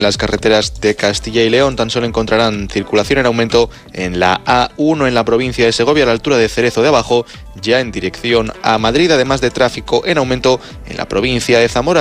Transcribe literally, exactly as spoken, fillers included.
Las carreteras de Castilla y León tan solo encontrarán circulación en aumento en la A uno en la provincia de Segovia a la altura de Cerezo de Abajo, ya en dirección a Madrid, además de tráfico en aumento en la provincia de Zamora.